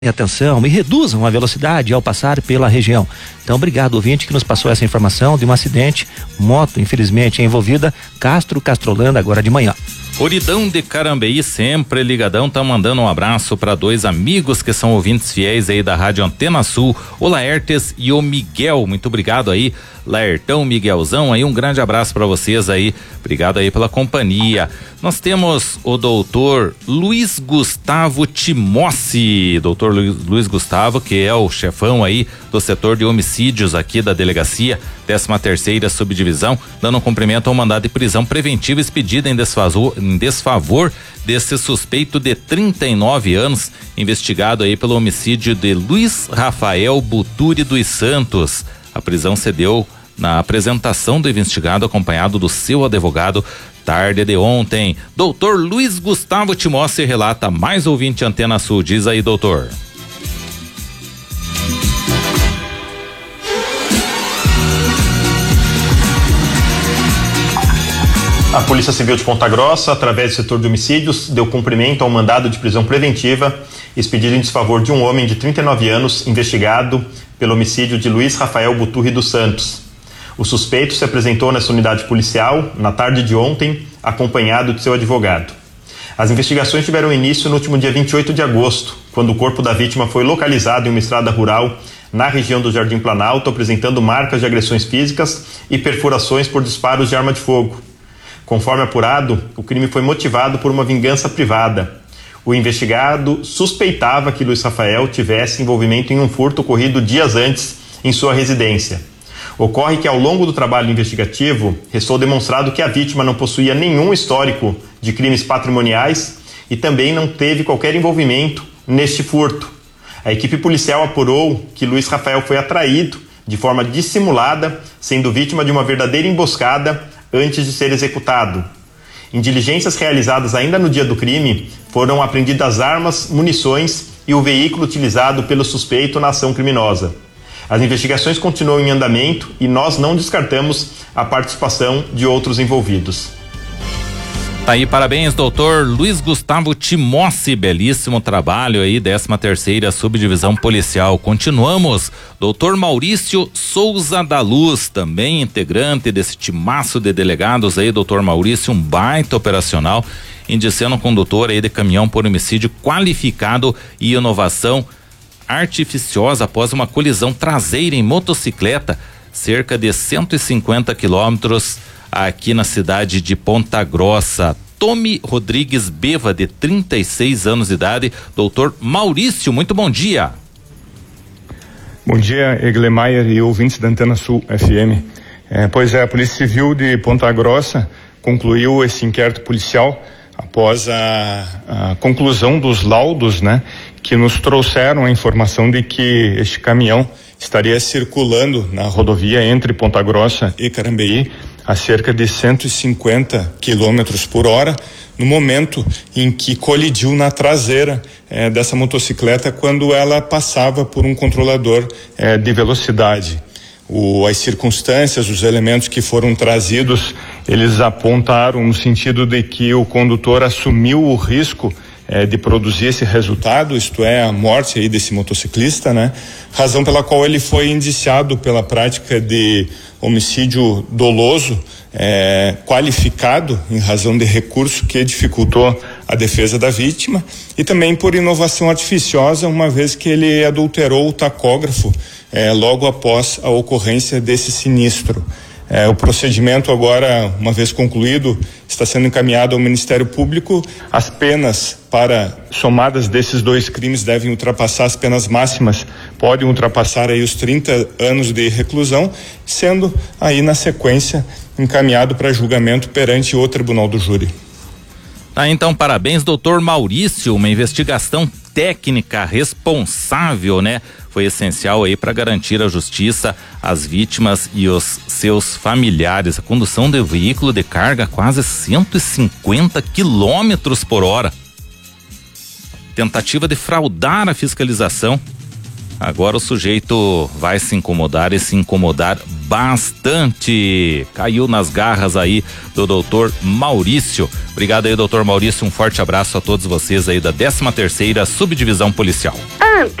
atenção e reduzam a velocidade ao passar pela região. Então, obrigado, ouvinte, que nos passou essa informação de um acidente, moto, infelizmente, envolvida, Castrolanda, agora de manhã. Uridão de Carambeí, sempre ligadão, tá mandando um abraço para dois amigos que são ouvintes fiéis aí da Rádio Antena Sul, o Laertes e o Miguel. Muito obrigado aí, Laertão, Miguelzão, aí um grande abraço para vocês aí, obrigado aí pela companhia. Nós temos o doutor Luiz Gustavo Timossi, doutor Luiz Gustavo, que é o chefão aí do setor de homicídios aqui da delegacia 13ª subdivisão, dando um cumprimento ao mandado de prisão preventiva expedida em desfavor desse suspeito de 39 anos, investigado aí pelo homicídio de Luiz Rafael Buturi dos Santos. A prisão se deu na apresentação do investigado acompanhado do seu advogado tarde de ontem. Doutor Luiz Gustavo Timossi relata, mais ouvinte Antena Sul. Diz aí, doutor. A Polícia Civil de Ponta Grossa, através do setor de homicídios, deu cumprimento ao mandado de prisão preventiva expedido em desfavor de um homem de 39 anos investigado pelo homicídio de Luiz Rafael Buturi dos Santos. O suspeito se apresentou nessa unidade policial na tarde de ontem, acompanhado de seu advogado. As investigações tiveram início no último dia 28 de agosto, quando o corpo da vítima foi localizado em uma estrada rural na região do Jardim Planalto, apresentando marcas de agressões físicas e perfurações por disparos de arma de fogo. Conforme apurado, o crime foi motivado por uma vingança privada. O investigado suspeitava que Luiz Rafael tivesse envolvimento em um furto ocorrido dias antes em sua residência. Ocorre que ao longo do trabalho investigativo, restou demonstrado que a vítima não possuía nenhum histórico de crimes patrimoniais e também não teve qualquer envolvimento neste furto. A equipe policial apurou que Luiz Rafael foi atraído de forma dissimulada, sendo vítima de uma verdadeira emboscada antes de ser executado. Em diligências realizadas ainda no dia do crime, foram apreendidas armas, munições e o veículo utilizado pelo suspeito na ação criminosa. As investigações continuam em andamento e nós não descartamos a participação de outros envolvidos. Aí, parabéns, doutor Luiz Gustavo Timossi, belíssimo trabalho aí, 13ª subdivisão policial. Continuamos, doutor Maurício Souza da Luz, também integrante desse timaço de delegados aí, doutor Maurício, um baita operacional, indiciando um condutor aí de caminhão por homicídio qualificado e inovação artificiosa após uma colisão traseira em motocicleta, cerca de 150 quilômetros aqui na cidade de Ponta Grossa. Tomi Rodrigues Beva, de 36 anos de idade. Doutor Maurício, muito bom dia. Bom dia, Eglemeyer e ouvintes da Antena Sul FM. Pois é, a Polícia Civil de Ponta Grossa concluiu esse inquérito policial após a conclusão dos laudos, né, que nos trouxeram a informação de que este caminhão estaria circulando na rodovia entre Ponta Grossa e Carambeí a cerca de 150 quilômetros por hora, no momento em que colidiu na traseira dessa motocicleta quando ela passava por um controlador de velocidade. As circunstâncias, os elementos que foram trazidos, eles apontaram no sentido de que o condutor assumiu o risco de produzir esse resultado, isto é, a morte aí desse motociclista, né? Razão pela qual ele foi indiciado pela prática de homicídio doloso, qualificado em razão de recurso que dificultou a defesa da vítima, e também por inovação artificiosa, uma vez que ele adulterou o tacógrafo logo após a ocorrência desse sinistro. O procedimento agora, uma vez concluído, está sendo encaminhado ao Ministério Público. As penas somadas desses dois crimes devem ultrapassar as penas máximas, podem ultrapassar aí os 30 anos de reclusão, sendo aí na sequência encaminhado para julgamento perante o Tribunal do Júri. Então, parabéns, doutor Maurício, uma investigação técnica responsável, né? Foi essencial aí para garantir a justiça às vítimas e os seus familiares. A condução de veículo de carga quase 150 quilômetros por hora. Tentativa de fraudar a fiscalização. Agora o sujeito vai se incomodar e se incomodar bastante. Caiu nas garras aí do doutor Maurício. Obrigado aí, doutor Maurício, um forte abraço a todos vocês aí da 13ª Subdivisão Policial.